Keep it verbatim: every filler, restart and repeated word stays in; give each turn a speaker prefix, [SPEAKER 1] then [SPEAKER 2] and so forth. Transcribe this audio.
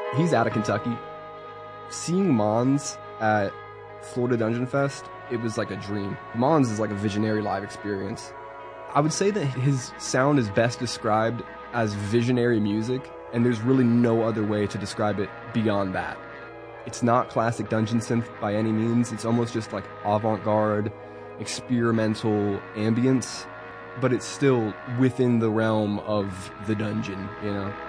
[SPEAKER 1] He's out of Kentucky. Seeing Mons at Florida Dungeon Fest, it was like a dream. Mons is like a visionary live experience. I would say that his sound is best described as visionary music, and there's really no other way to describe it beyond that. It's not classic dungeon synth by any means. It's almost just like avant-garde, experimental ambience, but it's still within the realm of the dungeon, you know?